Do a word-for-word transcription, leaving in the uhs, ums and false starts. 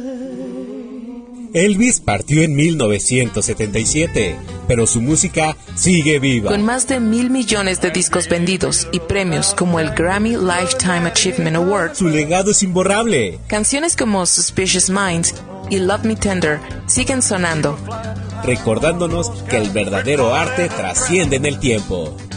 Elvis partió en mil novecientos setenta y siete, pero su música sigue viva. Con más de mil millones de discos vendidos y premios como el Grammy Lifetime Achievement Award, su legado es imborrable. Canciones como Suspicious Minds y Love Me Tender siguen sonando, recordándonos que el verdadero arte trasciende en el tiempo.